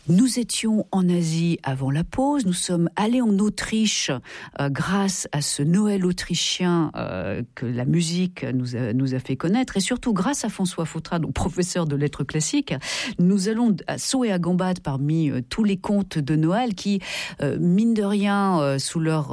Nous étions en Asie avant la pause, nous sommes allés en Autriche grâce à ce Noël autrichien que la musique nous a fait connaître, et surtout grâce à François Fautra, donc professeur de lettres classiques. Nous allons à saut et à gambade parmi tous les contes de Noël qui, mine de rien, sous leurs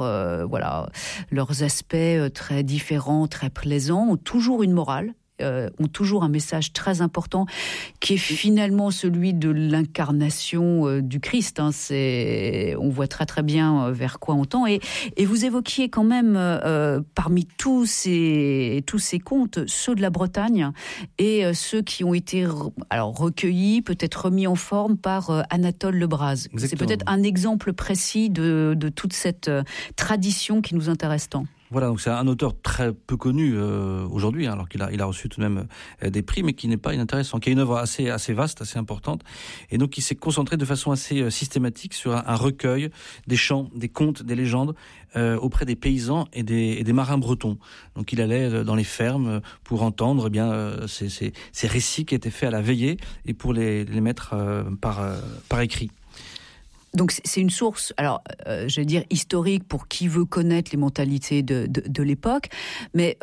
aspects très différents, très plaisants, ont toujours une morale. Ont toujours un message très important qui est finalement celui de l'incarnation du Christ. On voit très très bien vers quoi on tend. Et vous évoquiez quand même parmi tous ces contes ceux de la Bretagne et ceux qui ont été recueillis, peut-être remis en forme par Anatole Lebras. Exactement. C'est peut-être un exemple précis de toute cette tradition qui nous intéresse tant. Voilà, donc c'est un auteur très peu connu aujourd'hui, alors qu'il a reçu tout de même des prix, mais qui n'est pas inintéressant, qui a une œuvre assez vaste, assez importante, et donc il s'est concentré de façon assez systématique sur un recueil des chants, des contes, des légendes auprès des paysans et des marins bretons. Donc il allait dans les fermes pour entendre ces récits qui étaient faits à la veillée et pour les mettre par écrit. Donc c'est une source, je vais dire historique pour qui veut connaître les mentalités de l'époque, mais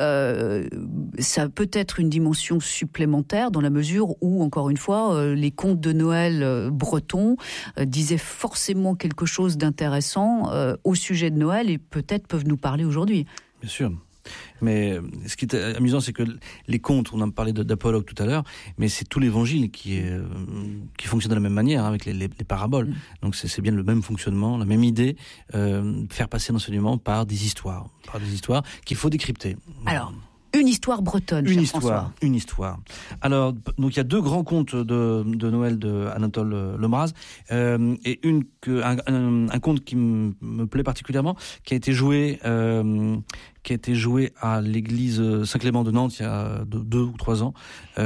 ça peut être une dimension supplémentaire dans la mesure où, encore une fois, les contes de Noël bretons disaient forcément quelque chose d'intéressant au sujet de Noël et peut-être peuvent nous parler aujourd'hui. Bien sûr. Mais ce qui est amusant, c'est que les contes, on a parlé d'Apologue tout à l'heure, mais c'est tout l'évangile qui fonctionne de la même manière, avec les paraboles. Donc c'est bien le même fonctionnement, la même idée, faire passer l'enseignement par des histoires qu'il faut décrypter. Alors, une histoire bretonne, François. Une histoire. Alors, donc il y a deux grands contes de Noël de Anatole Lebras, et un conte qui me plaît particulièrement, qui a été joué à l'église Saint-Clément de Nantes il y a 2 ou 3 ans,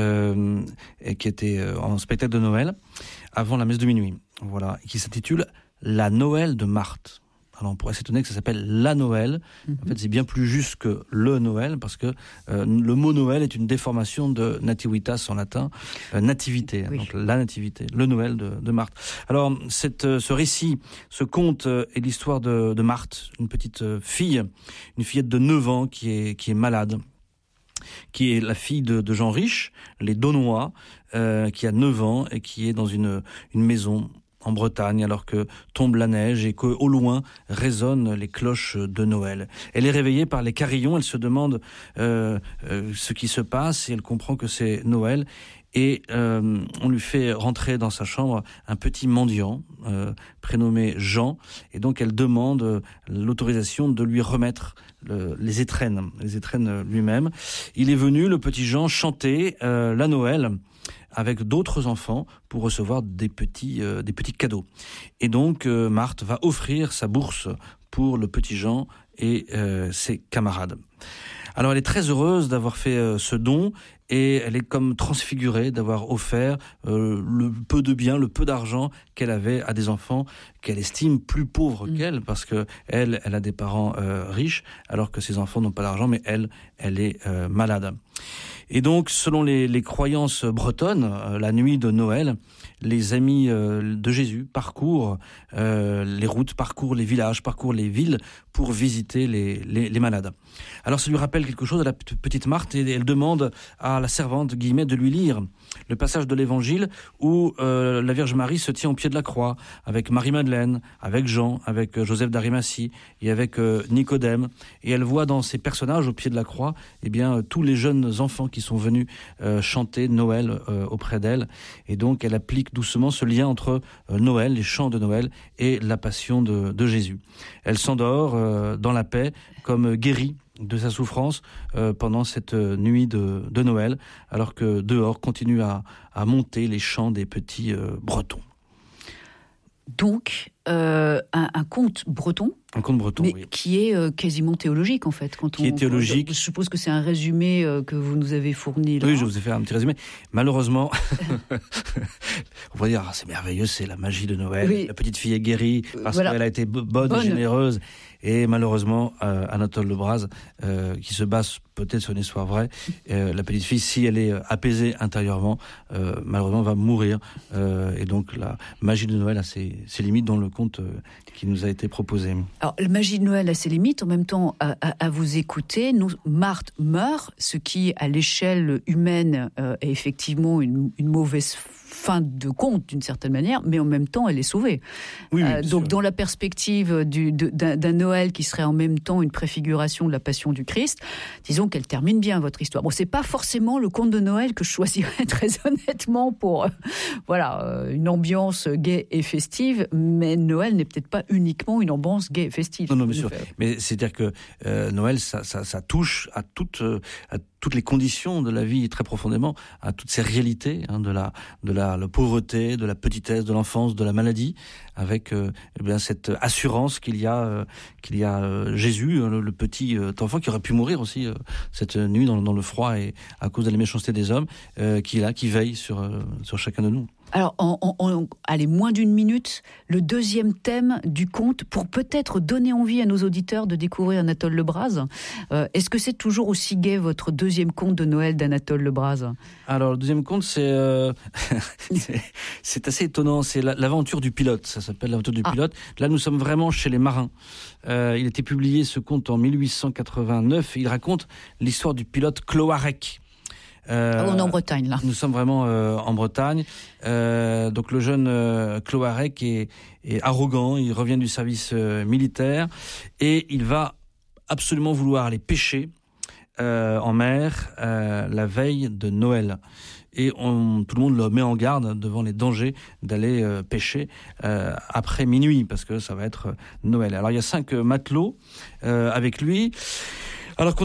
et qui était en spectacle de Noël avant la messe de minuit. Voilà, et qui s'intitule La Noël de Marthe. Alors on pourrait s'étonner que ça s'appelle la Noël. En fait, c'est bien plus juste que le Noël, parce que le mot Noël est une déformation de nativitas en latin, nativité, oui. Donc la nativité, le Noël de Marthe. Alors ce récit, ce conte est l'histoire de Marthe, une petite fille, une fillette de 9 ans qui est malade, qui est la fille de gens riches, les Daunois, qui a 9 ans et qui est dans une maison en Bretagne, alors que tombe la neige et qu'au loin résonnent les cloches de Noël. Elle est réveillée par les carillons, elle se demande ce qui se passe et elle comprend que c'est Noël. Et on lui fait rentrer dans sa chambre un petit mendiant prénommé Jean, et donc elle demande l'autorisation de lui remettre les étrennes lui-même. Il est venu, le petit Jean, chanter la Noël avec d'autres enfants pour recevoir des petits cadeaux. Et donc Marthe va offrir sa bourse pour le petit Jean et ses camarades. Alors elle est très heureuse d'avoir fait ce don, et elle est comme transfigurée d'avoir offert le peu de biens, le peu d'argent qu'elle avait à des enfants qu'elle estime plus pauvres qu'elle, parce que elle a des parents riches, alors que ses enfants n'ont pas d'argent, mais elle est malade. Et donc, selon les croyances bretonnes, la nuit de Noël, les amis de Jésus parcourent les routes, parcourent les villages, parcourent les villes pour visiter les malades. Alors ça lui rappelle quelque chose à la petite Marthe, et elle demande à la servante, Guillemette, de lui lire le passage de l'Évangile où la Vierge Marie se tient au pied de la croix avec Marie-Madeleine, avec Jean, avec Joseph d'Arimathie et avec Nicodème, et elle voit dans ces personnages au pied de la croix tous les jeunes enfants qui sont venus chanter Noël auprès d'elle, et donc elle applique doucement ce lien entre Noël, les chants de Noël, et la passion de Jésus. Elle s'endort dans la paix, comme guérie de sa souffrance pendant cette nuit de Noël, alors que dehors continuent à monter les chants des petits Bretons. Donc, un conte breton. Un conte breton, mais oui. Qui est quasiment théologique, en fait. Est théologique. Je suppose que c'est un résumé que vous nous avez fourni là. Oui, je vous ai fait un petit résumé. Malheureusement, on pourrait dire, c'est merveilleux, c'est la magie de Noël. Oui. La petite fille est guérie parce qu'elle a été bonne et généreuse. Et malheureusement, Anatole Lebras, qui se base peut-être sur une histoire vraie, la petite fille, si elle est apaisée intérieurement, malheureusement va mourir. Et donc la magie de Noël a ses limites dans le conte qui nous a été proposé. Alors, la magie de Noël a ses limites. En même temps, à vous écouter, Marthe meurt, ce qui, à l'échelle humaine, est effectivement une mauvaise fin de conte, d'une certaine manière, mais en même temps, elle est sauvée. Oui, donc, sûr. Dans la perspective d'un Noël qui serait en même temps une préfiguration de la Passion du Christ, disons qu'elle termine bien, votre histoire. Bon, c'est pas forcément le conte de Noël que je choisirais très honnêtement pour une ambiance gaie et festive, mais Noël n'est peut-être pas uniquement une ambiance gaie et festive. Non, bien sûr. Mais c'est-à-dire que Noël, ça touche à toutes les conditions de la vie très profondément, à toutes ces réalités de la pauvreté, de la petitesse, de l'enfance, de la maladie, avec cette assurance qu'il y a Jésus, le petit enfant qui aurait pu mourir aussi cette nuit dans le froid et à cause de la méchanceté des hommes, qui est là, qui veille sur chacun de nous. Alors, allez, moins d'une minute, le deuxième thème du conte, pour peut-être donner envie à nos auditeurs de découvrir Anatole Lebras. Est-ce que c'est toujours aussi gai, votre deuxième conte de Noël d'Anatole Lebras ? Alors, le deuxième conte, c'est assez étonnant. C'est l'aventure du pilote. Ça s'appelle l'aventure du pilote. Là, nous sommes vraiment chez les marins. Il a été publié, ce conte, en 1889. Et il raconte l'histoire du pilote Cloarec. On est en Bretagne, là. Nous sommes vraiment en Bretagne. Donc le jeune Cloarec est arrogant, il revient du service militaire et il va absolument vouloir aller pêcher en mer la veille de Noël. Et tout le monde le met en garde devant les dangers d'aller pêcher après minuit, parce que ça va être Noël. Alors il y a 5 matelots avec lui. Alors